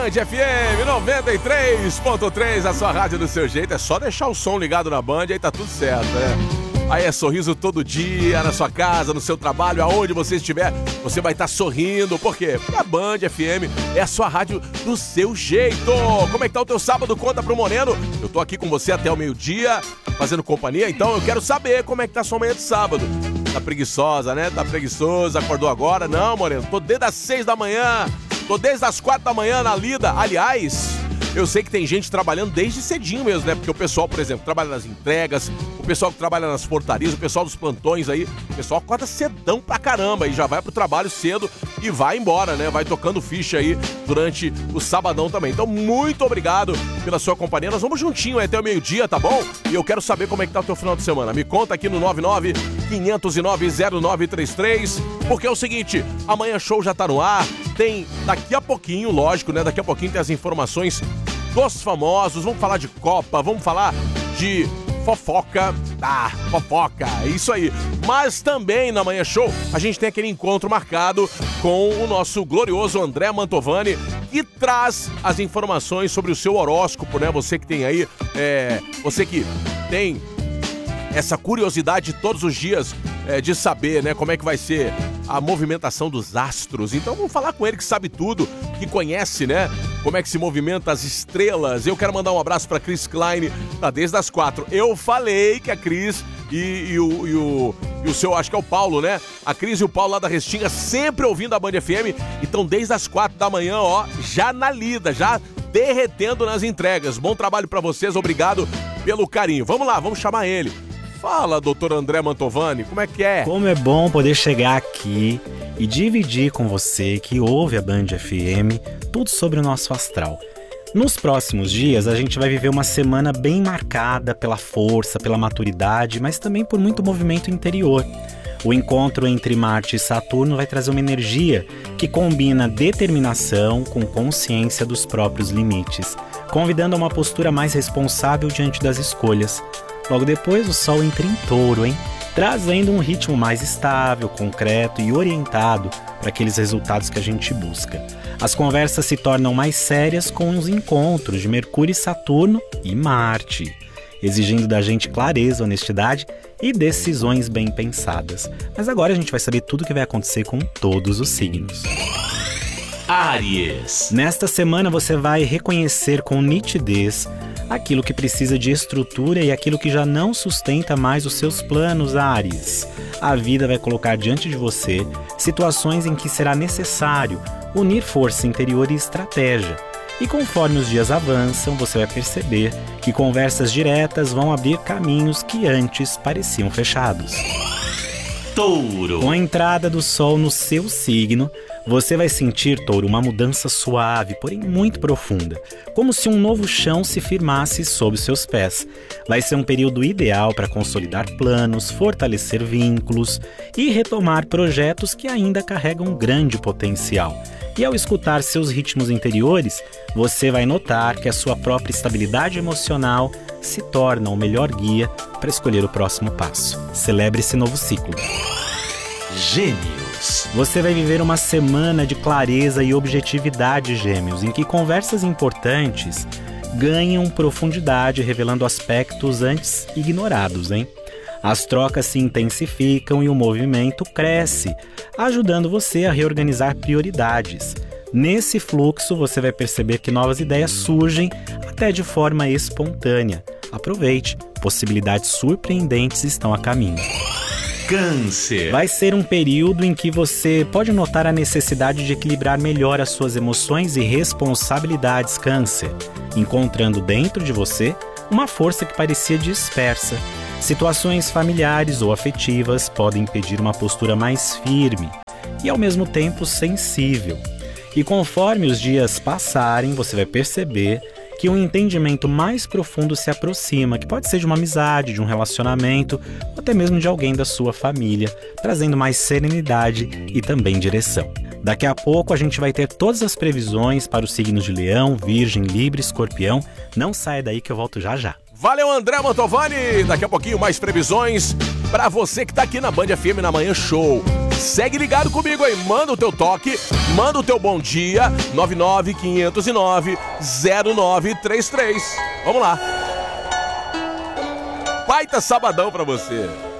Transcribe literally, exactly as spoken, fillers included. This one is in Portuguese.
Band F M noventa e três ponto três, a sua rádio do seu jeito. É só deixar o som ligado na Band, aí tá tudo certo, né? Aí é sorriso todo dia, na sua casa, no seu trabalho, aonde você estiver, você vai estar sorrindo. Por quê? Porque a Band F M é a sua rádio do seu jeito. Como é que tá o teu sábado? Conta pro Moreno. Eu tô aqui com você até o meio-dia, fazendo companhia, então eu quero saber como é que tá a sua manhã de sábado. Tá preguiçosa, né? Tá preguiçosa, acordou agora? Não, Moreno, tô desde as seis da manhã, tô desde as quatro da manhã na lida. Aliás, eu sei que tem gente trabalhando desde cedinho mesmo, né? Porque o pessoal, por exemplo, trabalha nas entregas, o pessoal que trabalha nas portarias, o pessoal dos plantões aí, o pessoal acorda cedão pra caramba e já vai pro trabalho cedo e vai embora, né? Vai tocando ficha aí durante o sabadão também. Então, muito obrigado pela sua companhia. Nós vamos juntinho até o meio-dia, tá bom? E eu quero saber como é que tá o teu final de semana. Me conta aqui no nove nove, quinhentos e nove, zero nove três três, porque é o seguinte, amanhã show já tá no ar, tem daqui a pouquinho, lógico, né? Daqui a pouquinho tem as informações dos famosos, vamos falar de Copa, vamos falar de fofoca, ah, fofoca, é isso aí. Mas também na Manhã Show, a gente tem aquele encontro marcado com o nosso glorioso André Mantovani, que traz as informações sobre o seu horóscopo, né? Você que tem aí, é, você que tem essa curiosidade todos os dias é, de saber, né, como é que vai ser a movimentação dos astros. Então vamos falar com ele que sabe tudo, que conhece, né, como é que se movimenta as estrelas. Eu quero mandar um abraço pra Cris Klein, tá desde as quatro. Eu falei que a Cris e, e, o, e, o, e o seu, acho que é o Paulo, né? A Cris e o Paulo lá da Restinga, sempre ouvindo a Band F M. Então desde as quatro da manhã, ó, já na lida, já derretendo nas entregas. Bom trabalho pra vocês, obrigado pelo carinho. Vamos lá, vamos chamar ele. Fala, doutor André Mantovani, como é que é? Como é bom poder chegar aqui e dividir com você que ouve a Band F M tudo sobre o nosso astral. Nos próximos dias, a gente vai viver uma semana bem marcada pela força, pela maturidade, mas também por muito movimento interior. O encontro entre Marte e Saturno vai trazer uma energia que combina determinação com consciência dos próprios limites, convidando a uma postura mais responsável diante das escolhas. Logo depois, o Sol entra em Touro, hein? Trazendo um ritmo mais estável, concreto e orientado para aqueles resultados que a gente busca. As conversas se tornam mais sérias com os encontros de Mercúrio e Saturno e Marte, exigindo da gente clareza, honestidade e decisões bem pensadas. Mas agora a gente vai saber tudo o que vai acontecer com todos os signos. Áries. Nesta semana você vai reconhecer com nitidez aquilo que precisa de estrutura e aquilo que já não sustenta mais os seus planos, Áries. A vida vai colocar diante de você situações em que será necessário unir força interior e estratégia. E conforme os dias avançam, você vai perceber que conversas diretas vão abrir caminhos que antes pareciam fechados. Touro. Com a entrada do Sol no seu signo, você vai sentir, Touro, uma mudança suave, porém muito profunda, como se um novo chão se firmasse sob seus pés. Vai ser um período ideal para consolidar planos, fortalecer vínculos e retomar projetos que ainda carregam grande potencial. E ao escutar seus ritmos interiores, você vai notar que a sua própria estabilidade emocional se torna o melhor guia para escolher o próximo passo. Celebre esse novo ciclo. Gêmeos. Você vai viver uma semana de clareza e objetividade, Gêmeos, em que conversas importantes ganham profundidade, revelando aspectos antes ignorados, hein? As trocas se intensificam e o movimento cresce, ajudando você a reorganizar prioridades. Nesse fluxo, você vai perceber que novas ideias surgem até de forma espontânea. Aproveite, possibilidades surpreendentes estão a caminho. Câncer. Vai ser um período em que você pode notar a necessidade de equilibrar melhor as suas emoções e responsabilidades, Câncer, encontrando dentro de você uma força que parecia dispersa. Situações familiares ou afetivas podem pedir uma postura mais firme e, ao mesmo tempo, sensível. E conforme os dias passarem, você vai perceber que um entendimento mais profundo se aproxima, que pode ser de uma amizade, de um relacionamento, ou até mesmo de alguém da sua família, trazendo mais serenidade e também direção. Daqui a pouco a gente vai ter todas as previsões para os signos de Leão, Virgem, Libra, Escorpião. Não saia daí que eu volto já já. Valeu, André Mantovani! Daqui a pouquinho mais previsões para você que tá aqui na Band F M na Manhã Show. Segue ligado comigo aí, manda o teu toque, manda o teu bom dia, nove nove quinhentos e nove zero nove três três. Vamos lá. Baita sabadão pra você.